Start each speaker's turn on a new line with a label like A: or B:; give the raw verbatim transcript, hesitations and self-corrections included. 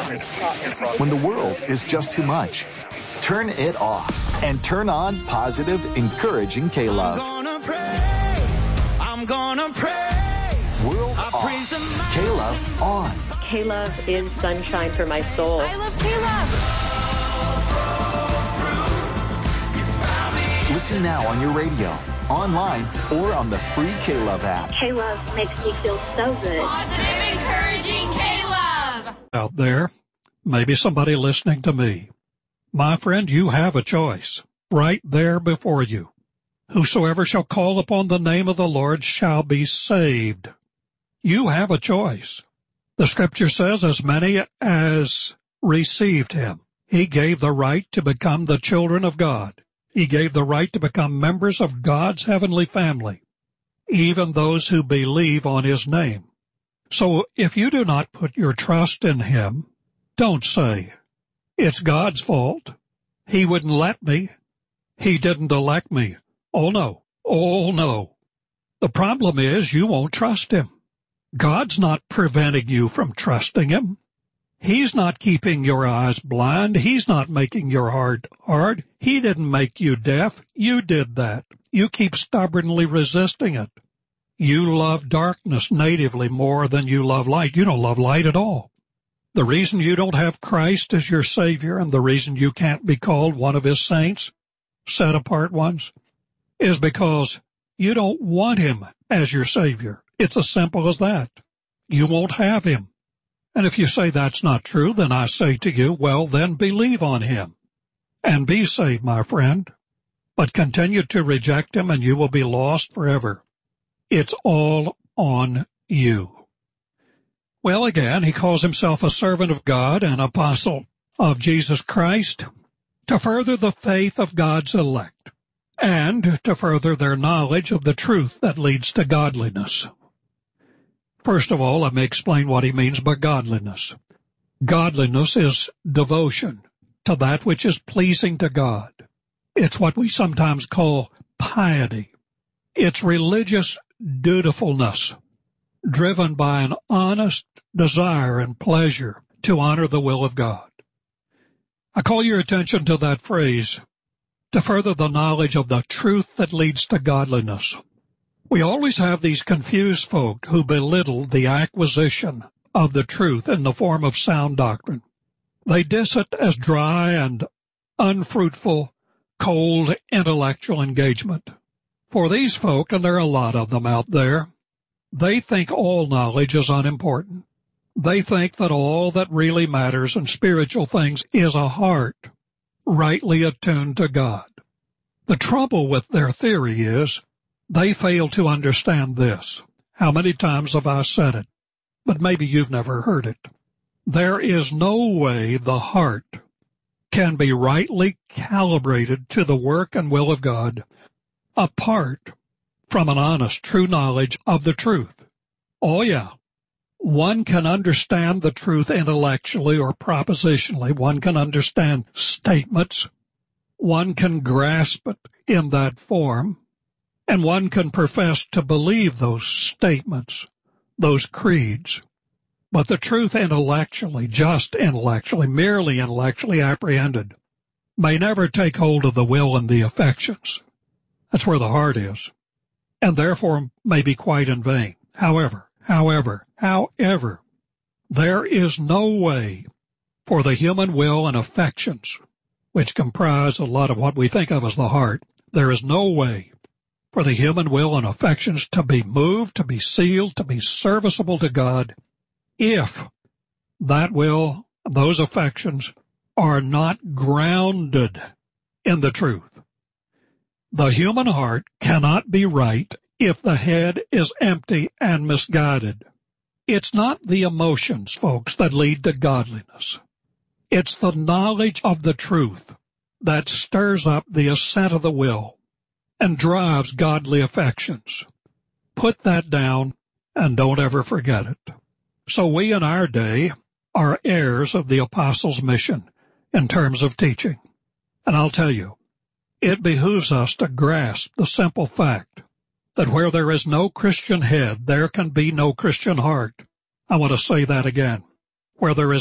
A: When the world is just too much, turn it off and turn on positive, encouraging K-Love.
B: I'm gonna praise, I'm gonna praise.
A: World I off, K-Love on.
C: K-Love is sunshine for my soul.
D: I love K-Love.
A: Listen now on your radio, online, or on the free K-Love app.
E: K-Love makes me feel so good.
D: Positive, encouraging K-Love.
F: Out there, maybe somebody listening to me. My friend, you have a choice right there before you. Whosoever shall call upon the name of the Lord shall be saved. You have a choice. The scripture says, as many as received him, he gave the right to become the children of God. He gave the right to become members of God's heavenly family, even those who believe on his name. So if you do not put your trust in him, don't say, it's God's fault. He wouldn't let me. He didn't elect me. Oh, no. Oh, no. The problem is you won't trust him. God's not preventing you from trusting him. He's not keeping your eyes blind. He's not making your heart hard. He didn't make you deaf. You did that. You keep stubbornly resisting it. You love darkness natively more than you love light. You don't love light at all. The reason you don't have Christ as your Savior and the reason you can't be called one of his saints, set apart ones, is because you don't want him as your Savior. It's as simple as that. You won't have him. And if you say that's not true, then I say to you, well, then believe on him and be saved, my friend. But continue to reject him and you will be lost forever. It's all on you. Well, again, he calls himself a servant of God, an apostle of Jesus Christ, to further the faith of God's elect and to further their knowledge of the truth that leads to godliness. First of all, let me explain what he means by godliness. Godliness is devotion to that which is pleasing to God. It's what we sometimes call piety. It's religious dutifulness, driven by an honest desire and pleasure to honor the will of God. I call your attention to that phrase, to further the knowledge of the truth that leads to godliness. We always have these confused folk who belittle the acquisition of the truth in the form of sound doctrine. They diss it as dry and unfruitful, cold intellectual engagement. For these folk, and there are a lot of them out there, they think all knowledge is unimportant. They think that all that really matters in spiritual things is a heart rightly attuned to God. The trouble with their theory is they fail to understand this. How many times have I said it? But maybe you've never heard it. There is no way the heart can be rightly calibrated to the work and will of God apart from an honest, true knowledge of the truth. Oh, yeah. One can understand the truth intellectually or propositionally. One can understand statements. One can grasp it in that form. And one can profess to believe those statements, those creeds. But the truth intellectually, just intellectually, merely intellectually apprehended, may never take hold of the will and the affections. That's where the heart is, and therefore may be quite in vain. However, however, however, there is no way for the human will and affections, which comprise a lot of what we think of as the heart, there is no way for the human will and affections to be moved, to be sealed, to be serviceable to God, if that will, those affections, are not grounded in the truth. The human heart cannot be right if the head is empty and misguided. It's not the emotions, folks, that lead to godliness. It's the knowledge of the truth that stirs up the assent of the will and drives godly affections. Put that down and don't ever forget it. So we in our day are heirs of the apostles' mission in terms of teaching. And I'll tell you, it behooves us to grasp the simple fact that where there is no Christian head, there can be no Christian heart. I want to say that again. Where there is